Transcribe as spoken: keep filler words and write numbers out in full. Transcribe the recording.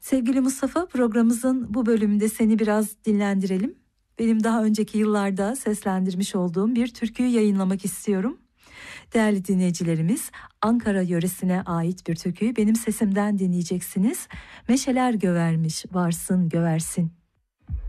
Sevgili Mustafa, programımızın bu bölümünde seni biraz dinlendirelim. Benim daha önceki yıllarda seslendirmiş olduğum bir türküyü yayınlamak istiyorum. Değerli dinleyicilerimiz, Ankara yöresine ait bir türküyü benim sesimden dinleyeceksiniz. Meşeler gövermiş, varsın göversin.